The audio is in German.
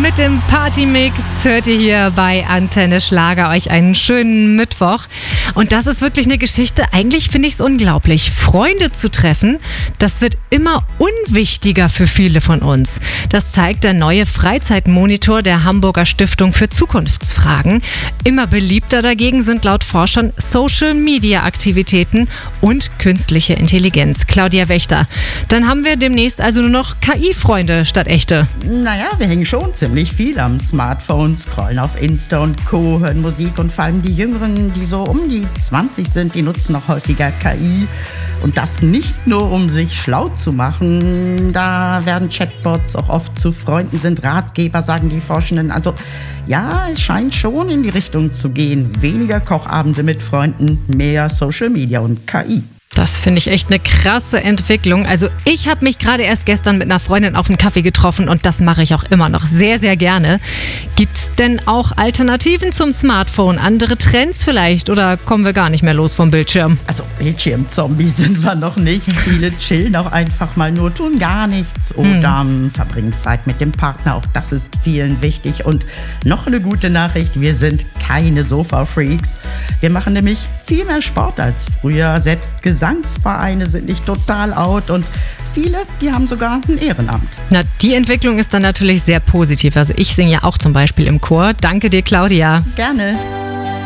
mit dem Partymix hört ihr hier bei Antenne Schlager euch einen schönen Mittwoch. Und das ist wirklich eine Geschichte, eigentlich finde ich es unglaublich. Freunde zu treffen, das wird immer unwichtiger für viele von uns. Das zeigt der neue Freizeitmonitor der Hamburger Stiftung für Zukunftsfragen. Immer beliebter dagegen sind laut Forschern Social-Media-Aktivitäten und künstliche Intelligenz. Claudia Wächter, dann haben wir demnächst also nur noch KI-Freunde statt echte. Naja, wir hängen schon ziemlich viel am Smartphone, scrollen auf Insta und Co., hören Musik und vor allem die Jüngeren, die so um die 20 sind, die nutzen noch häufiger KI. Und das nicht nur, um sich schlau zu machen. Da werden Chatbots auch oft zu Freunden, sind Ratgeber, sagen die Forschenden. Also ja, es scheint schon in die Richtung zu gehen. Weniger Kochabende mit Freunden, mehr Social Media und KI. Das finde ich echt eine krasse Entwicklung. Also ich habe mich gerade erst gestern mit einer Freundin auf einen Kaffee getroffen und das mache ich auch immer noch sehr, sehr gerne. Gibt's denn auch Alternativen zum Smartphone? Andere Trends vielleicht? Oder kommen wir gar nicht mehr los vom Bildschirm? Also Bildschirmzombie sind wir noch nicht. Viele chillen auch einfach mal nur, tun gar nichts oder verbringen Zeit mit dem Partner. Auch das ist vielen wichtig. Und noch eine gute Nachricht, wir sind keine Sofa-Freaks. Wir machen nämlich viel mehr Sport als früher. Selbst Gesangsvereine sind nicht total out und viele, die haben sogar ein Ehrenamt. Na, die Entwicklung ist dann natürlich sehr positiv. Also ich singe ja auch zum Beispiel im Chor. Danke dir, Claudia. Gerne.